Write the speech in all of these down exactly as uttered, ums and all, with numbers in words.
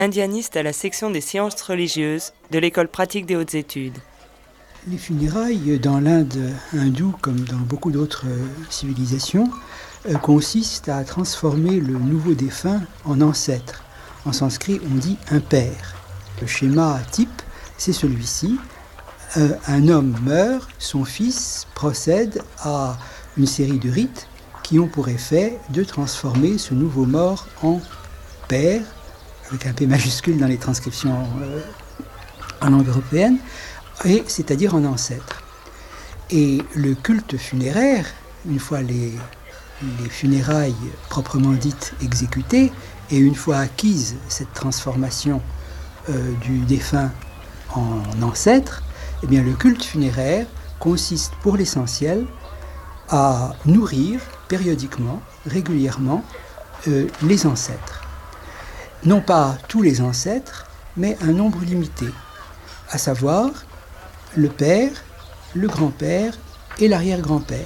indianiste à la section des sciences religieuses de l'École pratique des hautes études. Les funérailles dans l'Inde hindoue, comme dans beaucoup d'autres civilisations, consistent à transformer le nouveau défunt en ancêtre. En sanskrit, on dit un père. Le schéma type, c'est celui-ci. Euh, un homme meurt, son fils procède à une série de rites qui ont pour effet de transformer ce nouveau mort en père, avec un P majuscule dans les transcriptions euh, en langue européenne, et c'est-à-dire en ancêtre. Et le culte funéraire, une fois les, les funérailles proprement dites exécutées, et une fois acquise cette transformation euh, du défunt en ancêtre, eh bien le culte funéraire consiste pour l'essentiel à nourrir périodiquement, régulièrement, euh, les ancêtres. Non pas tous les ancêtres, mais un nombre limité, à savoir le père, le grand-père et l'arrière-grand-père.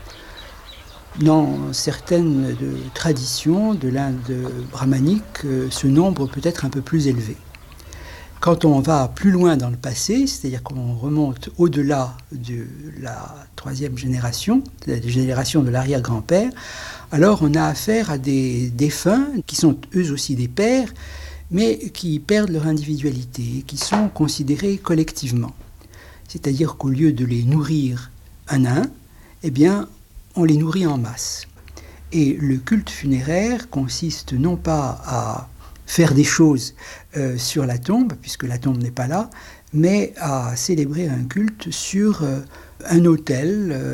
Dans certaines de traditions de l'Inde brahmanique, ce nombre peut être un peu plus élevé. Quand on va plus loin dans le passé, c'est-à-dire qu'on remonte au-delà de la troisième génération, de la génération de l'arrière-grand-père, alors on a affaire à des défunts qui sont eux aussi des pères, mais qui perdent leur individualité, qui sont considérés collectivement. C'est-à-dire qu'au lieu de les nourrir un à un, eh bien, on les nourrit en masse. Et le culte funéraire consiste non pas à faire des choses euh, sur la tombe, puisque la tombe n'est pas là, mais à célébrer un culte sur euh, un autel, euh,